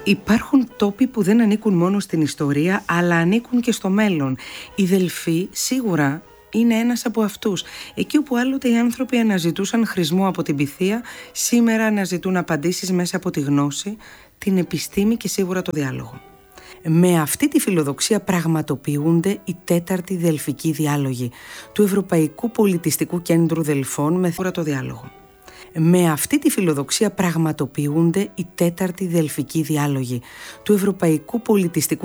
Υπάρχουν τόποι που δεν ανήκουν μόνο στην ιστορία, αλλά ανήκουν και στο μέλλον. Η Δελφή σίγουρα είναι ένας από αυτούς. Εκεί όπου άλλοτε οι άνθρωποι αναζητούσαν χρησμό από την πειθία, σήμερα αναζητούν απαντήσεις μέσα από τη γνώση, την επιστήμη και σίγουρα το διάλογο. Με αυτή τη φιλοδοξία πραγματοποιούνται οι τέταρτοι Δελφικοί διάλογοι του Ευρωπαϊκού Πολιτιστικού Κέντρου Δελφών με σίγουρα το διάλογο. Με αυτή τη φιλοδοξία πραγματοποιούνται οι τέταρτοι Δελφικοί διάλογοι του Ευρωπαϊκού Πολιτιστικού